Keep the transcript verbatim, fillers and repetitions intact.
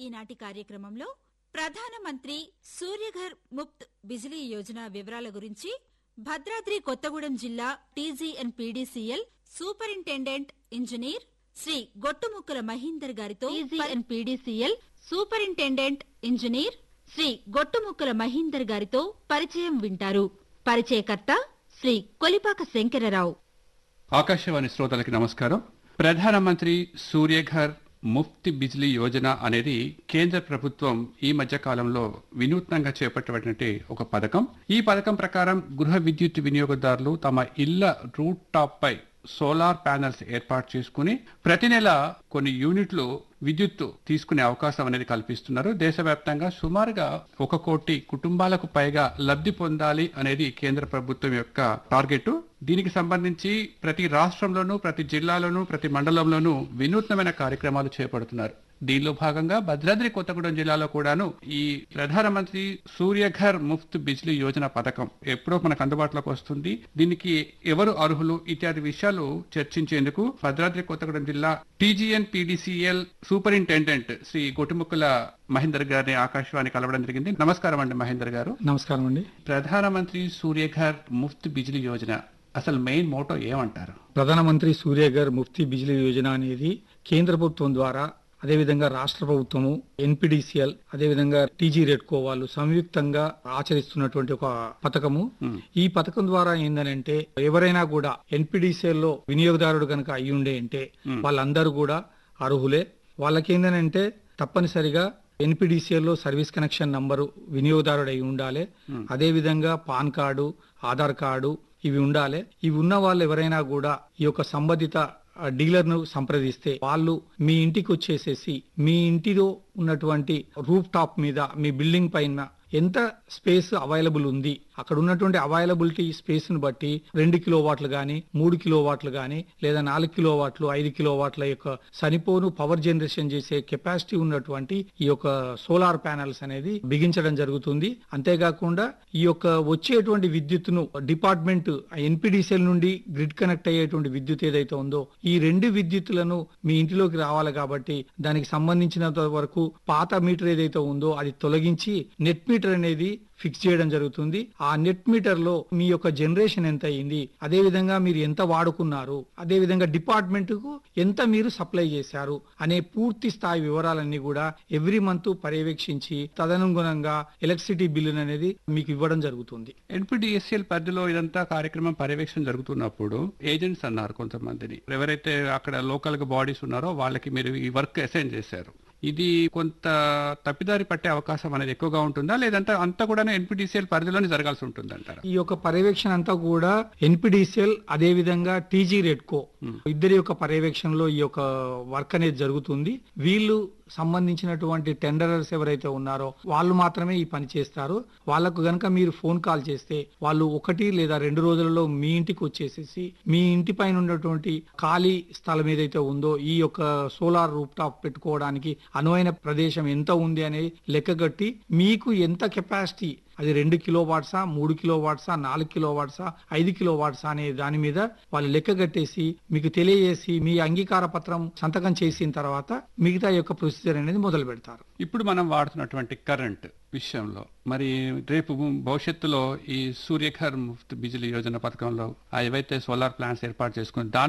ఈనాటి కార్యక్రమంలో ప్రధానమంత్రి సూర్యఘర్ ముఫ్త్ బిజిలీ యోజన వివరాల గురించి భద్రాద్రి కొత్తగూడెం జిల్లా TGNPDCL superintendent engineer Shri Gottumukkala Mahinder గారితో TGNPDCL superintendent engineer Shri Gottumukkala Mahinder గారితో పరిచయం వింటారు. పరిచయకర్త శ్రీ కొలిపాక శంకరరావు. ఆకాశవాణి శ్రోతలకి నమస్కారం. ప్రధానమంత్రి సూర్యఘర్ ముఫ్త్ బిజిలీ యోజన అనేది కేంద్ర ప్రభుత్వం ఈ మధ్య కాలంలో వినూత్నంగా చేపట్టబడినటువంటి ఒక పథకం. ఈ పథకం ప్రకారం గృహ విద్యుత్ వినియోగదారులు తమ ఇళ్ల రూట్ టాప్ పై సోలార్ ప్యానెల్స్ ఏర్పాటు చేసుకుని ప్రతి నెల కొన్ని యూనిట్లు విద్యుత్తు తీసుకునే అవకాశం అనేది కల్పిస్తున్నారు. దేశవ్యాప్తంగా సుమారుగా ఒక కోటి కుటుంబాలకు పైగా లబ్ధి పొందాలి అనేది కేంద్ర ప్రభుత్వం యొక్క టార్గెట్. దీనికి సంబంధించి ప్రతి రాష్ట్రంలోనూ ప్రతి జిల్లాలోనూ ప్రతి మండలంలోనూ వినూత్నమైన కార్యక్రమాలు చేపడుతున్నారు. దీనిలో భాగంగా భద్రాద్రి కొత్తగూడెం జిల్లాలో కూడాను ఈ ప్రధానమంత్రి సూర్యఘర్ ముఫ్త్ బిజిలీ యోజన పథకం ఎప్పుడో మనకు అందుబాటులోకి వస్తుంది. దీనికి ఎవరు అర్హులు ఇత్యాది విషయాలు చర్చించేందుకు భద్రాద్రి కొత్తగూడెం జిల్లా టీజీఎన్పీడీసీఎల్ సూపరింటెండెంట్ శ్రీ గొట్టుముక్కల మహేందర్ గారిని ఆకాశవాణి కలవడం జరిగింది. నమస్కారం అండి మహేందర్ గారు. నమస్కారం అండి. ప్రధానమంత్రి సూర్యఘర్ ముఫ్త్ బిజిలీ యోజన అసలు మెయిన్ మోటో ఏమంటారు? ప్రధానమంత్రి సూర్యఘర్ ముఫ్త్ బిజిలీ యోజన అనేది కేంద్ర ప్రభుత్వం ద్వారా, అదేవిధంగా రాష్ట్ర ప్రభుత్వము, ఎన్పిడిసిఎల్, అదేవిధంగా టీజీ రెడ్కో వాళ్ళు సంయుక్తంగా ఆచరిస్తున్నటువంటి ఒక పథకము. ఈ పథకం ద్వారా ఏందనంటే ఎవరైనా కూడా ఎన్పిడిసిఎల్ లో వినియోగదారుడు కనుక అయి ఉండే అంటే వాళ్ళందరూ కూడా అర్హులే. వాళ్ళకి ఏందనంటే తప్పనిసరిగా ఎన్పిడిసిఎల్ లో సర్వీస్ కనెక్షన్ నంబరు వినియోగదారుడు అయి ఉండాలి. అదే విధంగా పాన్ కార్డు, ఆధార్ కార్డు ఇవి ఉండాలి. ఇవి ఉన్న వాళ్ళు ఎవరైనా కూడా ఈ యొక్క సంబంధిత డీలర్ ను సంప్రదిస్తే వాళ్ళు మీ ఇంటికి వచ్చేసేసి మీ ఇంటిలో ఉన్నటువంటి రూఫ్ టాప్ మీద మీ బిల్డింగ్ పైన ఎంత స్పేస్ అవైలబుల్ ఉంది, అక్కడ ఉన్నటువంటి అవైలబిలిటీ స్పేస్ ను బట్టి రెండు కిలో వాట్లు గానీ, మూడు కిలో వాట్లు గానీ, లేదా నాలుగు కిలో వాట్లు, ఐదు కిలో వాట్ల యొక్క సరిపోను పవర్ జనరేషన్ చేసే కెపాసిటీ ఉన్నటువంటి ఈ యొక్క సోలార్ ప్యానెల్స్ అనేది బిగించడం జరుగుతుంది. అంతేకాకుండా ఈ యొక్క వచ్చేటువంటి విద్యుత్తును డిపార్ట్మెంట్ ఎన్పిడిసిఎల్ నుండి గ్రిడ్ కనెక్ట్ అయ్యేటువంటి విద్యుత్ ఏదైతే ఉందో ఈ రెండు విద్యుత్తులను మీ ఇంటిలోకి రావాలి. కాబట్టి దానికి సంబంధించినంత వరకు పాత మీటర్ ఏదైతే ఉందో అది తొలగించి నెట్ మీటర్ అనేది ఫిక్స్ చేయడం జరుగుతుంది. ఆ నెట్ మీటర్ లో మీ యొక్క జనరేషన్ ఎంత అయింది, అదే విధంగా మీరు ఎంత వాడుకున్నారు, అదే విధంగా డిపార్ట్మెంట్ కు ఎంత మీరు సప్లై చేశారు అనే పూర్తి స్థాయి వివరాలన్నీ కూడా ఎవ్రీ మంత్ పర్యవేక్షించి తదనుగుణంగా ఎలక్ట్రిసిటీ బిల్లు అనేది మీకు ఇవ్వడం జరుగుతుంది. ఎన్పిడిఎస్ఎల్ పరిధిలో ఇదంతా కార్యక్రమం పర్యవేక్షణ జరుగుతున్నప్పుడు ఏజెంట్స్ అన్నారు కొంతమందిని, ఎవరైతే అక్కడ లోకల్ గా బాడీస్ ఉన్నారో వాళ్ళకి మీరు ఈ వర్క్ అసైన్ చేశారు. ఇది కొంత తప్పిదారి పట్టే అవకాశం అనేది ఎక్కువగా ఉంటుందా, లేదంటే అంతా కూడా ఎన్పిడిసిఎల్ పరిధిలోనే జరగాల్సి ఉంటుందంటారా? ఈ యొక్క పర్యవేక్షణ అంతా కూడా ఎన్పిడిసిఎల్ అదే విధంగా టీజీ రెడ్కో ఇద్దరి యొక్క పర్యవేక్షణలో ఈ యొక్క వర్క్ అనేది జరుగుతుంది. వీళ్ళు సంబంధించినటువంటి టెండరర్స్ ఎవరైతే ఉన్నారో వాళ్ళు మాత్రమే ఈ పని చేస్తారు. వాళ్ళకు గనక మీరు ఫోన్ కాల్ చేస్తే వాళ్ళు ఒకటి లేదా రెండు రోజులలో మీ ఇంటికి వచ్చేసేసి మీ ఇంటి పైన ఉన్నటువంటి ఖాళీ స్థలం ఏదైతే ఉందో ఈ యొక్క సోలార్ రూఫ్ టాప్ పెట్టుకోవడానికి అనువైన ప్రదేశం ఎంత ఉంది అనేది లెక్కగట్టి మీకు ఎంత కెపాసిటీ, అది రెండు కిలో వాట్సా, మూడు కిలో వాట్సా, నాలుగు కిలో వాట్సా, ఐదు కిలో వాట్సా అనే దాని మీద వాళ్ళు లెక్క కట్టేసి మీకు తెలియజేసి మీ అంగీకార పత్రం సంతకం చేసిన తర్వాత మిగతా యొక్క ప్రొసీజర్ అనేది మొదలు పెడతారు. ఇప్పుడు మనం వాడుతున్నటువంటి కరెంట్ విషయంలో మరి రేపు భవిష్యత్తులో ఈ సూర్యఘర్ ముఫ్త్ బిజిలీ యోజన పథకంలో ఏవైతే సోలార్ ప్లాంట్స్ ఏర్పాటు చేసుకుని